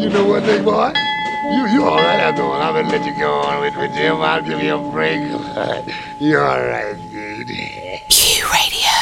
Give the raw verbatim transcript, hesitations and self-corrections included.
you know what, big boy? You you all right after all. I'm gonna let you go on with, with Jim. I'll give you a break. You're all right, dude. Q Radio.